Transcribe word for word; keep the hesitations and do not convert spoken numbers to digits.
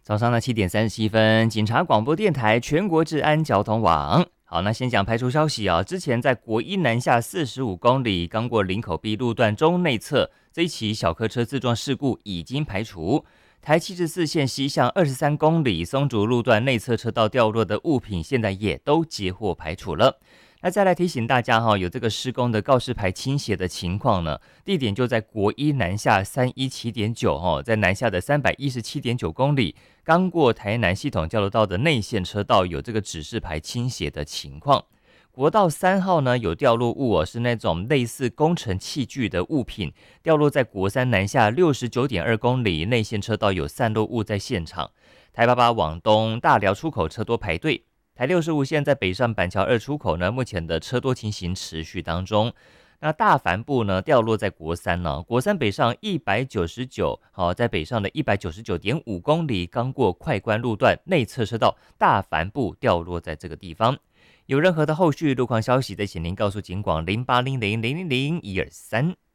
早上的七点三十七分，警察广播电台全国治安交通网。好，那先讲排除消息啊。之前在国一南下四十五公里，刚过林口碧路段中内侧这一起小客车自撞事故已经排除。台七十四线西向二十三公里松竹路段内侧车道掉落的物品，现在也都截获排除了。那再来提醒大家哈，有这个施工的告示牌倾斜的情况呢，地点就在国一南下三一七点九哈，在南下的三百一十七点九公里，刚过台南系统交流道的内线车道有这个指示牌倾斜的情况。国道三号呢有掉落物哦，是那种类似工程器具的物品，掉落在国三南下六十九点二公里，内线车道有散落物在现场。台八八往东大寮出口车多排队。台六十五线在北上板桥二出口呢，目前的车多情形持续当中。那大帆布呢掉落在国三呢，国三北上一百九十九，好，在北上的一百九十九点五公里，刚过快关路段内侧车道，大帆布掉落在这个地方。有任何的后续路况消息，再请您告诉警广零八零零零零零一二三。